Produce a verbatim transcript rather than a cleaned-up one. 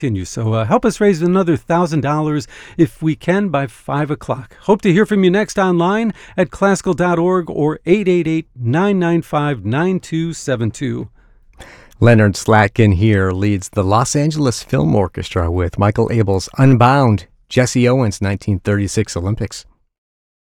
Continue. So uh, help us raise another one thousand dollars if we can by five o'clock. Hope to hear from you next online at classical dot org or eight eight eight, nine nine five, nine two seven two. Leonard Slatkin here leads the Los Angeles Film Orchestra with Michael Abel's Unbound, Jesse Owens' nineteen thirty-six Olympics.